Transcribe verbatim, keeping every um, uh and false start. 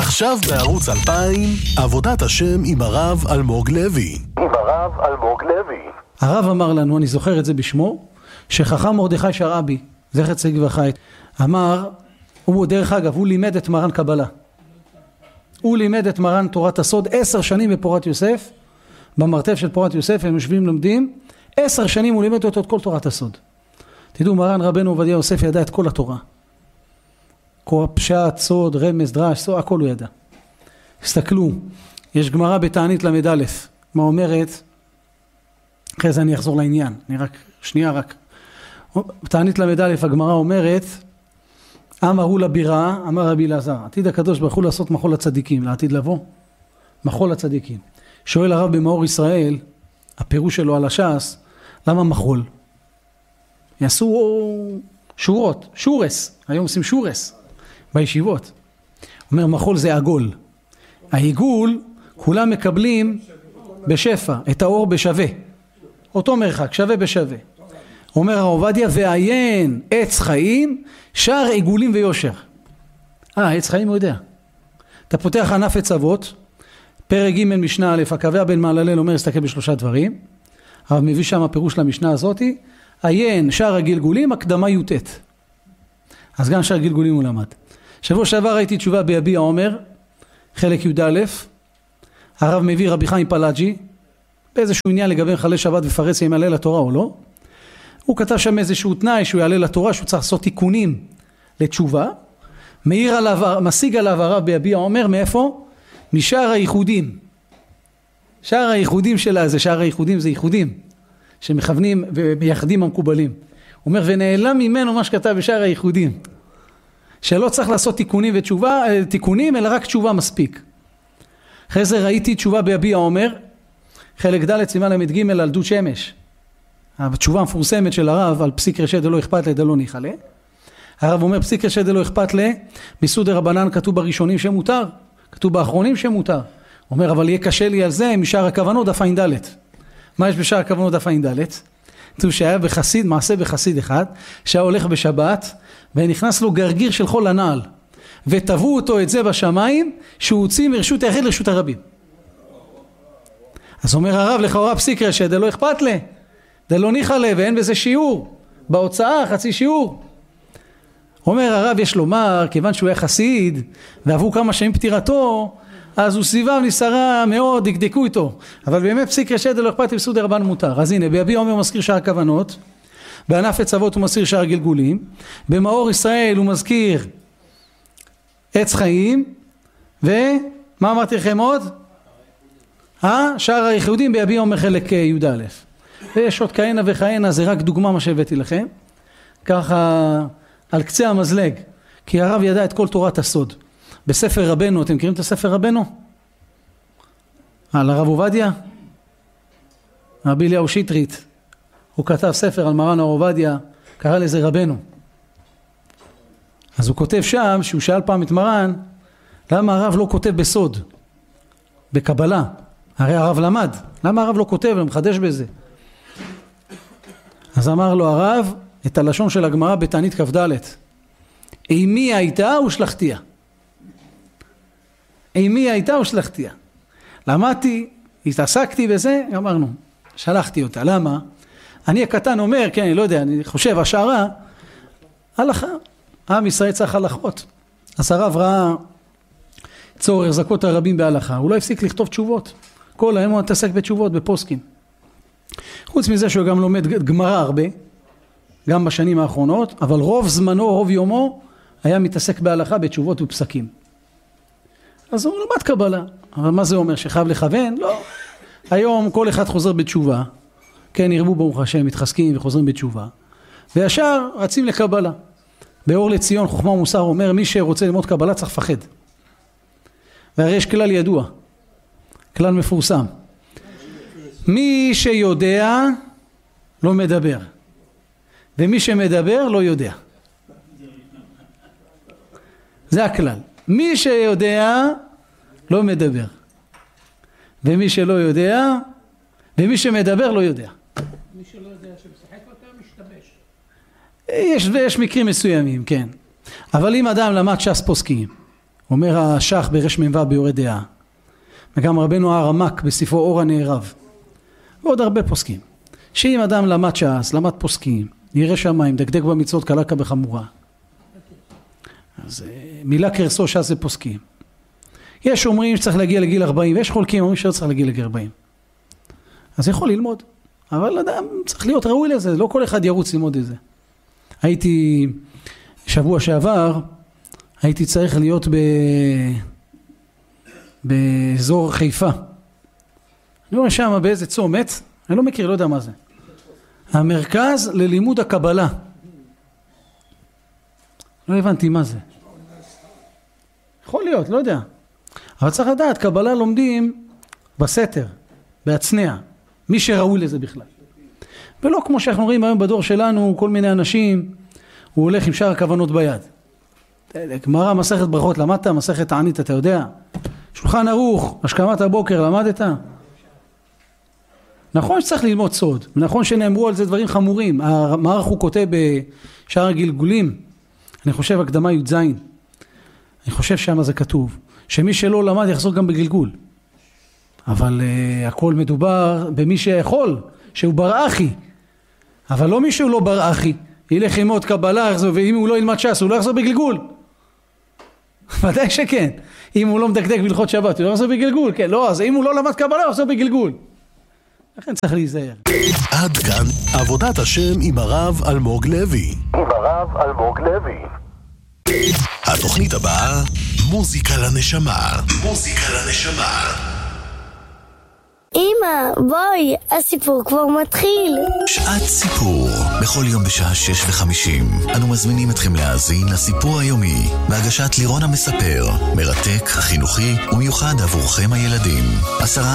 עכשיו בערוץ אלפיים, עבודת השם עם הרב אלמוג לוי. עם הרב אלמוג לוי. הרב אמר לנו, אני זוכר את זה בשמו, שחכם מרדכי שרעבי, זכר צדיק לברכה, אמר, הוא דרך אגב, הוא לימד את מרן קבלה. הוא לימד את מרן תורת הסוד עשר שנים בפורת יוסף, במרתף של פורת יוסף, הם יושבים לומדים, עשר שנים הוא לימד אותו את כל תורת הסוד. תדעו, מרן רבנו עובדיה יוסף ידע את כל התורה. כל פשט, סוד, רמז, דרש, סוד, הכל הוא ידע. הסתכלו, יש גמרא בתענית למד א', מה אומרת, אחרי זה אני אחזור לעניין, אני רק, שנייה רק. בתענית למד א', הגמרא אומרת, אמרו לבירה, אמר רבי אלעזר, עתיד הקדוש ברוך הוא לעשות מחול לצדיקים, לעתיד לבוא, מחול לצדיקים. שואל הרב במאור ישראל, הפירוש שלו על הש"ס, למה מחול? יעשו שורות, שורס, היום עושים שורס בישיבות. אומר מחול זה עגול. העיגול, כולם מקבלים בשפע, את האור בשווה. אותו מרחק, שווה בשווה. אומר הרב עובדיה, ועיין עץ חיים, שער עיגולים ויושר. אה, עץ חיים הוא יודע. אתה פותח ענף עץ אבות, פרק ג' משנה א', הקבע בן מעללל אומר, הסתכל בשלושה דברים. הרב מביא שם הפירוש למשנה הזאת, עיין שער הגלגולים, הקדמה י"ט. אז גם שער גלגולים הוא למד. שבוע שעבר ראיתי תשובה ביביע עומר, חלק י"א, הרב מביא רבי חיים פלאג'י, באיזשהו עניין לגבי מחלל שבת ופרהסיה אם יעלה לתורה או לא. הוא כתב שם איזשהו תנאי שהוא יעלה לתורה, שהוא צריך לעשות תיקונים לתשובה. מאיר עליו, משיג עליו הרב ביביע עומר, מאיפה? משער הייחודים. שער הייחודים שלה, זה שער הייחודים, זה ייחודים, שמכוונים ומייחדים המקובלים. הוא אומר, ונעלם ממנו מה שכתב בשער הייחודים. שלא צריך לעשות תיקונים ותשובה, תיקונים, אלא רק תשובה מספיק. אחרי זה ראיתי תשובה ביביע עומר, חלק ד' סימן למד ג' על דוד שמש. התשובה המפורסמת של הרב על פסיק רשת דלא אכפת לה דלא ניחלה. הרב אומר פסיק רשת דלא אכפת לה, ביסוד רבנן כתוב בראשונים שמותר, כתוב באחרונים שמותר. הוא אומר אבל יהיה קשה לי על זה משער הכוונות דף ע"ד. מה יש בשער הכוונות דף ע"ד? כתוב שהיה בחסיד, מעשה בחסיד אחד, שהיה הולך בשבת ונכנס לו גרגיר של חול הנעל, וטבעו אותו את זה בשמיים, שהוא הוציא מרשות היחיד לרשות הרבים. אז אומר הרב לכאורה פסיק רשת דלא אכפת לה, דלא ניחלה, ואין בזה שיעור, בהוצאה חצי שיעור. אומר הרב יש לומר, כיוון שהוא היה חסיד, ועברו כמה שנים פטירתו, אז הוא סביבם נסערה מאוד, דקדקו איתו. אבל באמת פסיק רשת דלא אכפת לה בסוד רבן מותר. אז הנה, ביביע עומר מזכיר שער הכוונות, בענף עץ אבות הוא מזכיר שער גלגולים, במאור ישראל הוא מזכיר עץ חיים, ומה אמרתי לכם עוד? אה? שער הייחודים ביביע עומר חלק י"א. ויש עוד כהנה וכהנה, זה רק דוגמה מה שהבאתי לכם, ככה על קצה המזלג, כי הרב ידע את כל תורת הסוד. בספר רבנו, אתם מכירים את הספר רבנו? על הרב עובדיה? רבי אליהו שטרית, הוא כתב ספר על מרן הרב עובדיה, קרא לזה רבנו. אז הוא כותב שם, שהוא שאל פעם את מרן, למה הרב לא כותב בסוד, בקבלה? הרי הרב למד, למה הרב לא כותב ומחדש בזה? אז אמר לו הרב את הלשון של הגמרא בתענית כ"ד, אימי הייתה ושלחתיה. אימי הייתה ושלחתיה. למדתי, התעסקתי בזה, אמרנו, שלחתי אותה. למה? אני הקטן אומר, כן, אני לא יודע, אני חושב, השערה, הלכה. עם ישראל צריך הלכות. אז הרב ראה צורך זכות הרבים בהלכה, הוא לא הפסיק לכתוב תשובות. כל היום הוא מתעסק בתשובות, בפוסקים. חוץ מזה שהוא גם לומד גמרא הרבה, גם בשנים האחרונות, אבל רוב זמנו, רוב יומו, היה מתעסק בהלכה, בתשובות ופסקים. אז הוא למד קבלה. אבל מה זה אומר? שחייב לכוון? לא. היום כל אחד חוזר בתשובה, כן, ירבו ברוך השם, מתחזקים וחוזרים בתשובה, וישר רצים לקבלה. באור לציון, חוכמה ומוסר אומר, מי שרוצה ללמוד קבלה צריך לפחד. והרי יש כלל ידוע, כלל מפורסם. מי שיודע לא מדבר, ומי שמדבר לא יודע. זה הכלל. מי שיודע לא מדבר, ומי שלא יודע, ומי שמדבר לא יודע. מי שלא יודע שמשחק אותה משתבש. יש, יש מקרים מסוימים, כן. אבל אם אדם למד ש"ס פוסקים, אומר השח ברש מ"ו ביורה דעה, וגם רבנו הרמק בספרו אור הנערב, ועוד הרבה פוסקים, שאם אדם למד ש"ס, למד פוסקים, ירא שמיים, דקדק במצוות, קלקה בחמורה, אז מילה קרסו ש"ס זה פוסקים. יש אומרים שצריך להגיע לגיל ארבעים, ויש חולקים אומרים שלא צריך להגיע לגיל ארבעים. אז יכול ללמוד, אבל אדם צריך להיות ראוי לזה, לא כל אחד ירוץ ללמוד את זה. הייתי שבוע שעבר, הייתי צריך להיות ב... באזור חיפה. אני רואה שם באיזה צומת, אני לא מכיר, לא יודע מה זה. המרכז ללימוד הקבלה. לא הבנתי מה זה. יכול להיות, לא יודע. אבל צריך לדעת, קבלה לומדים בסתר, בהצנע. מי שראוי לזה בכלל. ולא כמו שאנחנו רואים היום בדור שלנו, כל מיני אנשים, הוא הולך עם שאר הכוונות ביד. גמרא, מסכת ברכות, למדת? מסכת תענית, אתה יודע? שולחן ערוך, השכמת הבוקר, למדת? נכון שצריך ללמוד סוד, נכון שנאמרו על זה דברים חמורים. המערך הוא כותב בשאר הגלגולים, אני חושב הקדמה י"ז, אני חושב שמה זה כתוב, שמי שלא למד יחזור גם בגלגול. אבל uh, הכל מדובר במי שיכול, שהוא בר אחי. אבל לא מי שהוא לא בר אחי. ילך ללמוד קבלה, ואם הוא לא ילמד ש"ס, הוא לא יחזור בגלגול. ודאי שכן. אם הוא לא מדקדק בהלכות שבת, הוא לא יחזור בגלגול. כן, לא, אז אם הוא לא למד קבלה, הוא יחזור בגלגול. לכן צריך להיזהר. עד כאן עבודת השם עם הרב אלמוג לוי. עם הרב אלמוג לוי. התוכנית הבאה, מוזיקה לנשמה. מוזיקה לנשמה. אמא, בואי, הסיפור כבר מתחיל. שעת סיפור, בכל יום בשעה שש וחמישים. אנו מזמינים אתכם להאזין לסיפור היומי, בהגשת לירון המספר, מרתק, חינוכי ומיוחד עבורכם הילדים. עשרה